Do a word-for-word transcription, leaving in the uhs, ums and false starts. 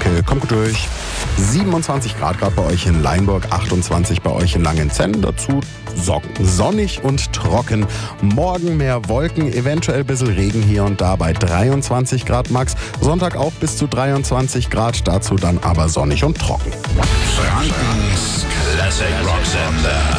danke, kommt gut durch. siebenundzwanzig Grad gerade bei euch in Leinburg, achtundzwanzig bei euch in Langenzenn. Dazu sonnig und trocken. Morgen mehr Wolken, eventuell ein bisschen Regen hier und da bei dreiundzwanzig Grad max. Sonntag auch bis zu dreiundzwanzig Grad, dazu dann aber sonnig und trocken. Frankens Classic Rock Sender.